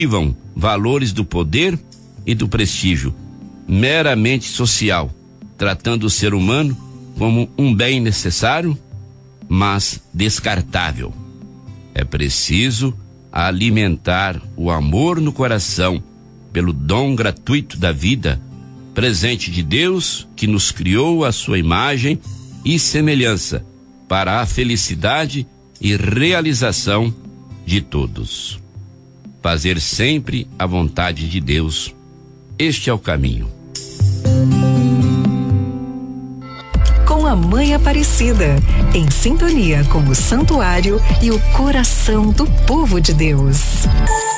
cultivam valores do poder e do prestígio, meramente social, tratando o ser humano como um bem necessário, mas descartável. É preciso alimentar o amor no coração pelo dom gratuito da vida, presente de Deus que nos criou à sua imagem e semelhança para a felicidade e realização de todos. Fazer sempre a vontade de Deus. Este é o caminho. Com a Mãe Aparecida, em sintonia com o santuário e o coração do povo de Deus.